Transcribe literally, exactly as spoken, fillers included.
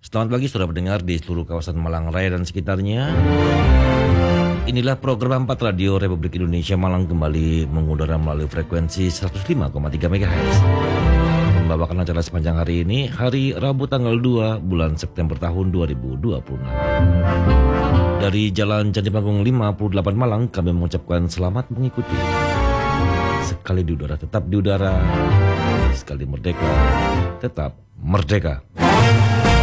Selamat pagi sudah mendengar di seluruh kawasan Malang Raya dan sekitarnya. Inilah program empat Radio Republik Indonesia Malang kembali mengudara melalui frekuensi seratus lima koma tiga megahertz. Membawakan acara sepanjang hari ini, hari Rabu tanggal dua bulan September tahun dua ribu dua puluh enam. Dari Jalan Candi Panggung lima puluh delapan Malang, kami mengucapkan selamat mengikuti. Sekali di udara tetap di udara, sekali merdeka tetap merdeka.